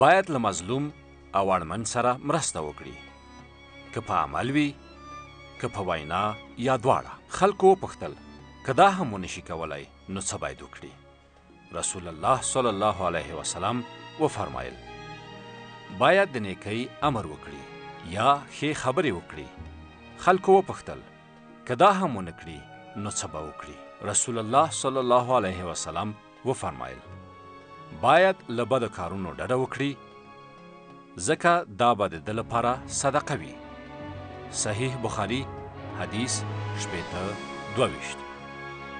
باید له مظلوم او اړمن سره مرسته وکړي، که په عمل وي که په وینا یا دواړه. خلکو وپوښتل که دا هم ونشي کولی نو څه باید وکړي؟ رسول الله صلی الله علیه وسلم وفرمایل باید د نیکۍ امر وکړي یا ښې خبرې وکړي. خلکو وپوښتل که دا هم ونه کړي نو څه به وکړي؟ رسول الله صلی الله علیه وسلم وفرمایل باید له بدو کارونو ډډه وکړي، ځکه دا به د ده لپاره صدقه وي. صحیح بخاري حدیث 22.